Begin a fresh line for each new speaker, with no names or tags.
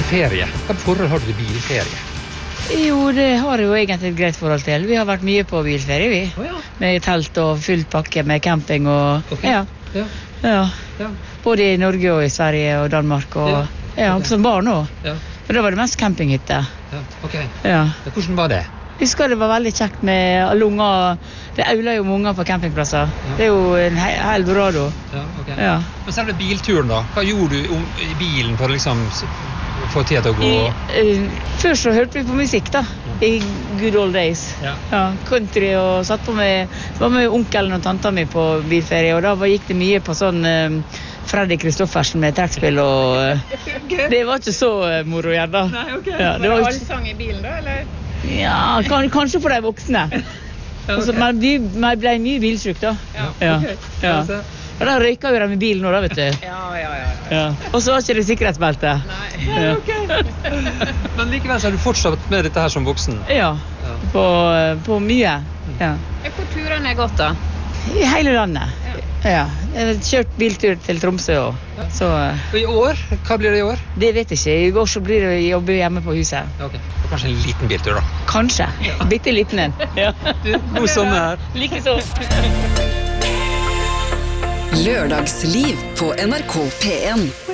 Bilferie. Hva forhold har du til bilferie?
Jo, det har jo egentlig et greit forhold til. Vi har vært mye på bilferie, vi.
Ja.
Med telt og fullt pakke med camping og...
Okay.
Ja.
Ja.
Både i Norge og i Sverige og Danmark og... Ja,
Okay.
som barn også.
Ja.
Men da var det mest campinghytte.
Ja. Ok.
Ja.
Hvordan var det?
Jeg husker det var veldig kjekt med alle unger. Det auler jo med unger på campingplasser.
Ja.
Det er jo en hel dorado.
Ja, ok.
Ja.
Men selve bilturen da, hva gjorde du i bilen for å liksom få tida til å gå?
Før så hørte vi på musikk da, i good old days.
Ja.
Country og satt på var med onkelen og tanta mi på bilferie, og da gikk det mye på sånn Freddy Kristoffersen med trekkspill, og det var ikke så moro igjen da.
Nei, ok.
Ja,
var det allsang i bilen da, eller?
Ja, kanskje for de voksne. Altså, man ble mye bilsyk da.
Ja, ok.
Ja. Og da røyka vi dem i bilen nå da, vet du.
Ja.
Og så var ikke det sikkerhetsbelte.
Nei, ok.
Men likevel så har du fortsatt med dette her som voksen?
Ja, på mye. Ja.
Hvor turene gått da?
I hele landet. Ja. Jeg har kjørt biltur til Tromsø også. Så
Og i år? Hva blir det i år?
det vet jeg ikke. I går så blir det å jobbe hjemme på huset.
Ja, ok. Og kanskje en liten biltur da?
Kanskje. Bitte liten en. Ja.
God sommer!
Like så.
Lørdagsliv på NRK P1.